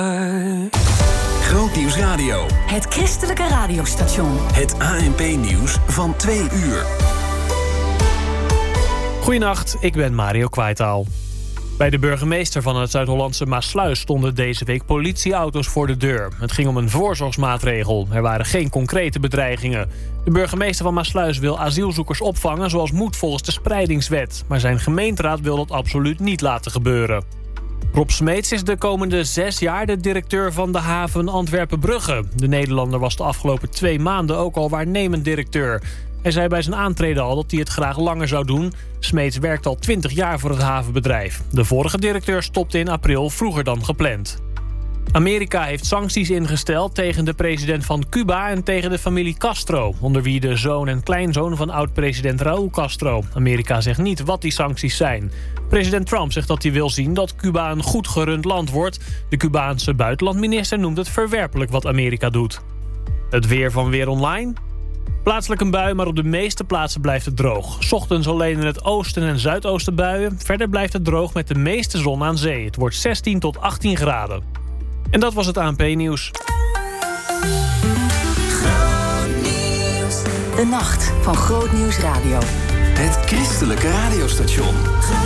Grootnieuws Radio. Het christelijke radiostation. Het ANP-nieuws van 2 uur. Goedenacht, ik ben Mario Kwaitaal. Bij de burgemeester van het Zuid-Hollandse Maassluis stonden deze week politieauto's voor de deur. Het ging om een voorzorgsmaatregel. Er waren geen concrete bedreigingen. De burgemeester van Maassluis wil asielzoekers opvangen zoals moet volgens de spreidingswet. Maar zijn gemeenteraad wil dat absoluut niet laten gebeuren. Rob Smeets is de komende 6 jaar de directeur van de haven Antwerpen-Brugge. De Nederlander was de afgelopen 2 maanden ook al waarnemend directeur. Hij zei bij zijn aantreden al dat hij het graag langer zou doen. Smeets werkt al 20 jaar voor het havenbedrijf. De vorige directeur stopte in april vroeger dan gepland. Amerika heeft sancties ingesteld tegen de president van Cuba en tegen de familie Castro, onder wie de zoon en kleinzoon van oud-president Raúl Castro. Amerika zegt niet wat die sancties zijn. President Trump zegt dat hij wil zien dat Cuba een goed gerund land wordt. De Cubaanse buitenlandminister noemt het verwerpelijk wat Amerika doet. Het weer van Weer Online. Plaatselijk een bui, maar op de meeste plaatsen blijft het droog. 's Ochtends alleen in het oosten en zuidoosten buien. Verder blijft het droog met de meeste zon aan zee. Het wordt 16 tot 18 graden. En dat was het ANP-nieuws. De nacht van Grootnieuws Radio. Het christelijke radiostation.